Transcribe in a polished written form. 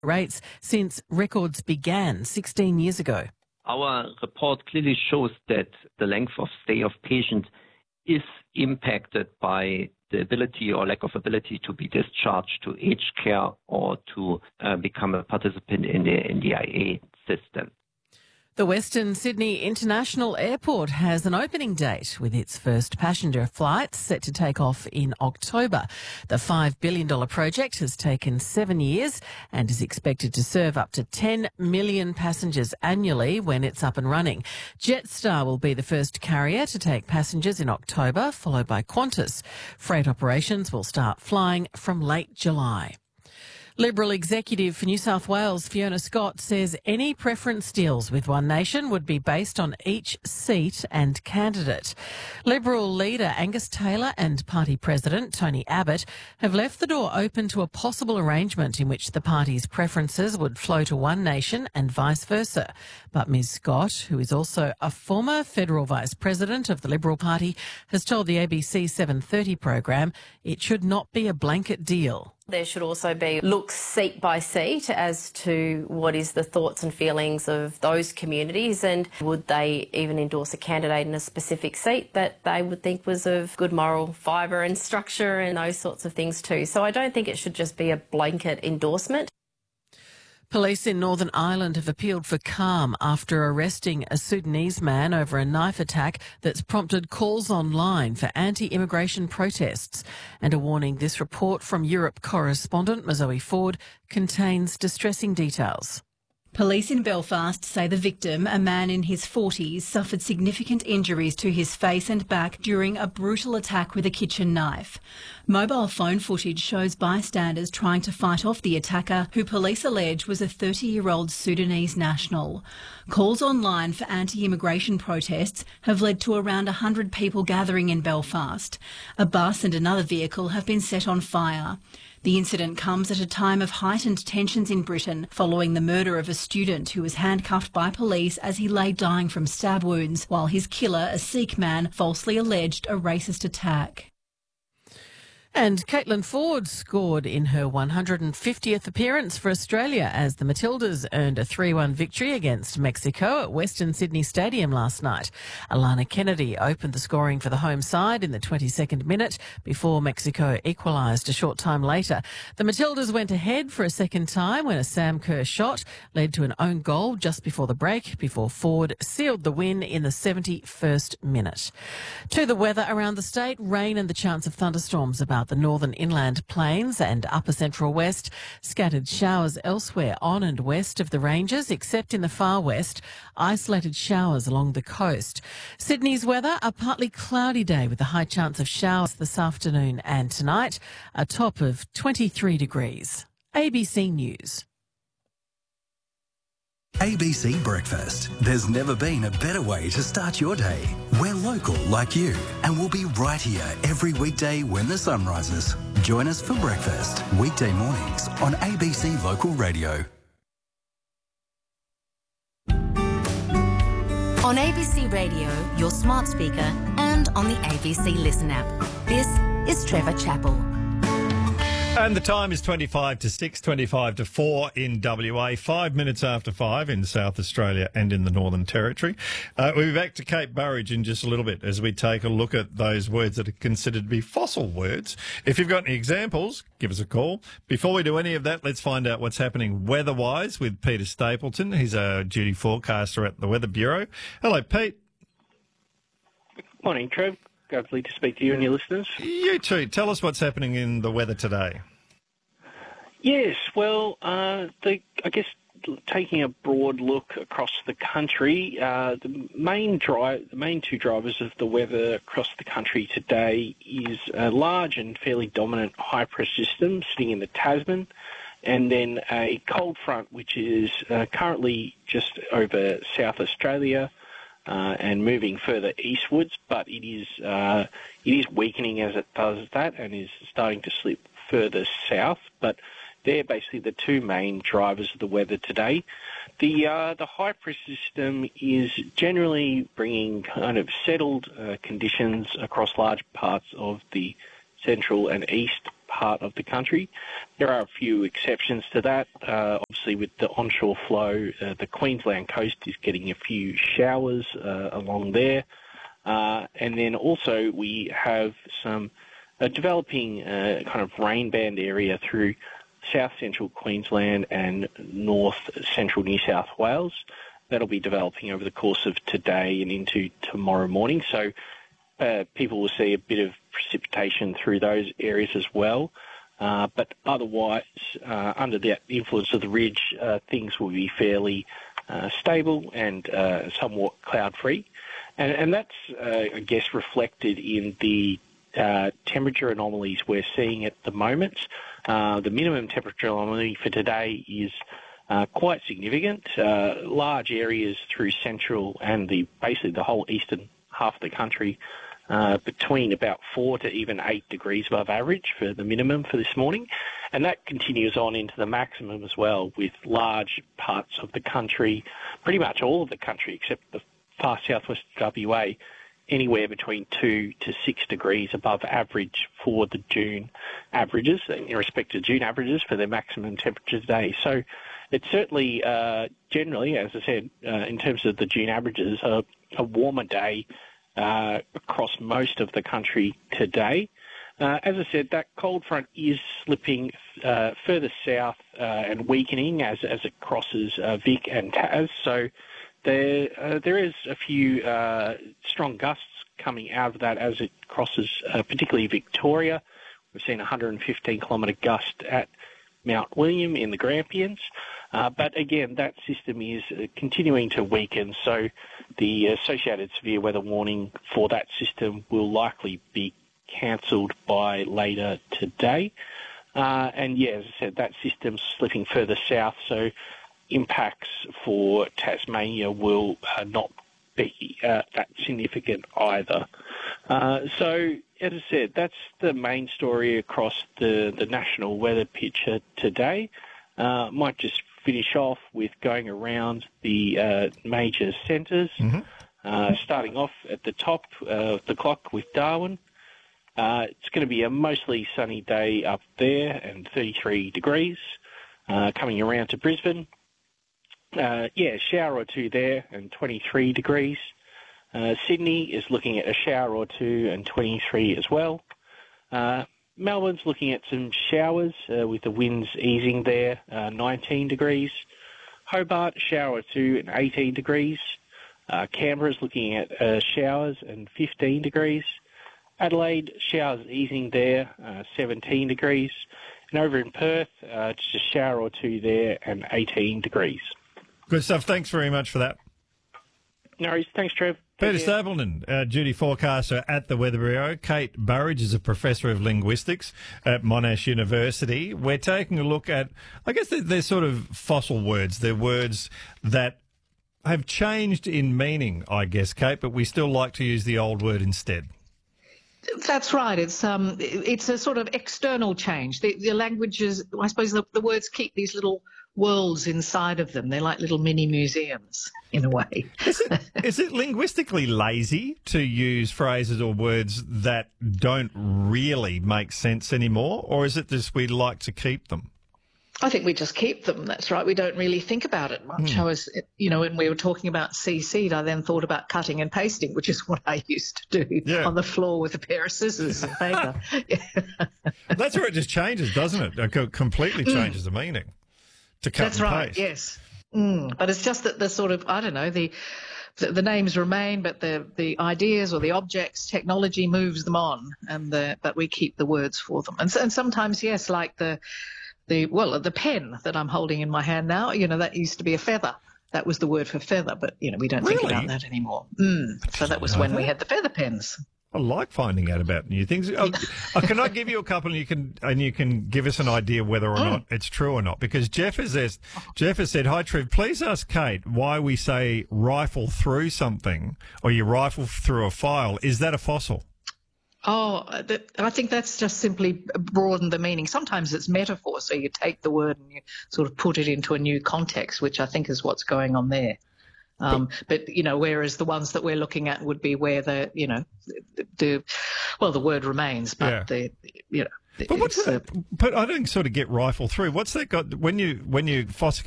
rates since records began 16 years ago. Our report clearly shows that the length of stay of patients is impacted by the ability or lack of ability to be discharged to aged care or to become a participant in the NDIA system. The Western Sydney International Airport has an opening date with its first passenger flights set to take off in October. The $5 billion project has taken 7 years and is expected to serve up to 10 million passengers annually when it's up and running. Jetstar will be the first carrier to take passengers in October, followed by Qantas. Freight operations will start flying from late July. Liberal Executive for New South Wales, Fiona Scott, says any preference deals with One Nation would be based on each seat and candidate. Liberal leader Angus Taylor and party president Tony Abbott have left the door open to a possible arrangement in which the party's preferences would flow to One Nation and vice versa. But Ms Scott, who is also a former federal vice president of the Liberal Party, has told the ABC 7:30 program it should not be a blanket deal. There should also be looks seat by seat as to what is the thoughts and feelings of those communities, and would they even endorse a candidate in a specific seat that they would think was of good moral fibre and structure and those sorts of things too. So I don't think it should just be a blanket endorsement. Police in Northern Ireland have appealed for calm after arresting a Sudanese man over a knife attack that's prompted calls online for anti-immigration protests. And a warning, this report from Europe correspondent Mazoe Ford contains distressing details. Police in Belfast say the victim, a man in his 40s, suffered significant injuries to his face and back during a brutal attack with a kitchen knife. Mobile phone footage shows bystanders trying to fight off the attacker, who police allege was a 30-year-old Sudanese national. Calls online for anti-immigration protests have led to around 100 people gathering in Belfast. A bus and another vehicle have been set on fire. The incident comes at a time of heightened tensions in Britain following the murder of a student who was handcuffed by police as he lay dying from stab wounds, while his killer, a Sikh man, falsely alleged a racist attack. And Caitlin Ford scored in her 150th appearance for Australia as the Matildas earned a 3-1 victory against Mexico at Western Sydney Stadium last night. Alana Kennedy opened the scoring for the home side in the 22nd minute before Mexico equalised a short time later. The Matildas went ahead for a second time when a Sam Kerr shot led to an own goal just before the break, before Ford sealed the win in the 71st minute. To the weather around the state, rain and the chance of thunderstorms about the northern inland plains and upper central west. Scattered showers elsewhere on and west of the ranges, except in the far west. Isolated showers along the coast. Sydney's weather, a partly cloudy day with a high chance of showers this afternoon and tonight. A top of 23 degrees. ABC News. ABC Breakfast. There's never been a better way to start your day. We're local like you, and we'll be right here every weekday when the sun rises. Join us for breakfast, weekday mornings on ABC Local Radio. On ABC Radio, your smart speaker, and on the ABC Listen app. This is Trevor Chappell. And the time is 25 to 6, 25 to 4 in WA, 5 minutes after 5 in South Australia and in the Northern Territory. We'll be back to Kate Burridge in just a little bit as we take a look at those words that are considered to be fossil words. If you've got any examples, give us a call. Before we do any of that, let's find out what's happening weather-wise with Peter Stapleton. He's a duty forecaster at the Weather Bureau. Hello, Pete. Morning, Trev. Lovely to speak to you and your listeners. You too. Tell us what's happening in the weather today. Yes, well, I guess taking a broad look across the country, the main two drivers of the weather across the country today is a large and fairly dominant high-pressure system sitting in the Tasman, and then a cold front which is currently just over South Australia, and moving further eastwards, but it is weakening as it does that and is starting to slip further south. But they're basically the two main drivers of the weather today. The high pressure system is generally bringing kind of settled conditions across large parts of the central and east part of the country. There are a few exceptions to that. Obviously, with the onshore flow, the Queensland coast is getting a few showers along there. And then also we have some developing kind of rain band area through south central Queensland and north central New South Wales. That'll be developing over the course of today and into tomorrow morning. So people will see a bit of precipitation through those areas as well. But otherwise, under the influence of the ridge, things will be fairly stable and somewhat cloud-free. And that's, I guess, reflected in the temperature anomalies we're seeing at the moment. The minimum temperature anomaly for today is quite significant. Large areas through central and basically the whole eastern half of the country, between about 4 to even 8 degrees above average for the minimum for this morning. And that continues on into the maximum as well, with large parts of the country, pretty much all of the country except the far southwest WA, anywhere between 2 to 6 degrees above average for the June averages, in respect to June averages for their maximum temperature today. So it's certainly, generally, as I said, in terms of the June averages, a warmer day across most of the country today. As I said, that cold front is slipping further south and weakening as it crosses Vic and Tas. So there is a few strong gusts coming out of that as it crosses particularly Victoria. We've seen a 115-kilometre gust at Mount William in the Grampians. But again, that system is continuing to weaken, so the associated severe weather warning for that system will likely be cancelled by later today. And yeah, as I said, that system's slipping further south, so impacts for Tasmania will not be that significant either. So, as I said, that's the main story across the national weather picture today. Might just finish off with going around the major centres, starting off at the top of the clock with Darwin. It's going to be a mostly sunny day up there and 33 degrees. Coming around to Brisbane, shower or two there and 23 degrees. Sydney is looking at a shower or two and 23 as well. Melbourne's looking at some showers with the winds easing there, 19 degrees. Hobart, shower or two and 18 degrees. Canberra's looking at showers and 15 degrees. Adelaide, showers easing there, 17 degrees. And over in Perth, just a shower or two there and 18 degrees. Good stuff. Thanks very much for that. No worries. Thanks, Trev. Peter Stapleton, duty forecaster at the Weather Bureau. Kate Burridge is a professor of linguistics at Monash University. We're taking a look at, I guess they're sort of fossil words. They're words that have changed in meaning, I guess, Kate, but we still like to use the old word instead. That's right. It's a sort of external change. The languages, I suppose the words keep these little worlds inside of them. They're like little mini museums in a way. Is it linguistically lazy to use phrases or words that don't really make sense anymore, or is it just we like to keep them? I think we just keep them. That's right. We don't really think about it much. I was, when we were talking about CC'd, I then thought about cutting and pasting, which is what I used to do on the floor with a pair of scissors and paper. That's where it just changes, doesn't it? It completely changes the meaning to cut and right, paste. Yes. But it's just that the sort of, I don't know, the names remain, but the ideas or the objects, technology moves them on, but we keep the words for them. And sometimes, yes, like the pen that I'm holding in my hand now, that used to be a feather. That was the word for feather, but, we don't think about that anymore. So that was when we had the feather pens. I like finding out about new things. Can I give you a couple and you can give us an idea whether or not it's true or not? Because Jeff has said, "Hi, Trev, please ask Kate why we say rifle through something or you rifle through a file. Is that a fossil?" Oh, I think that's just simply broaden the meaning. Sometimes it's metaphor, so you take the word and you sort of put it into a new context, which I think is what's going on there. But whereas the ones that we're looking at would be where the word remains, but But what's that? But I don't sort of get rifle through. What's that got when you fossicate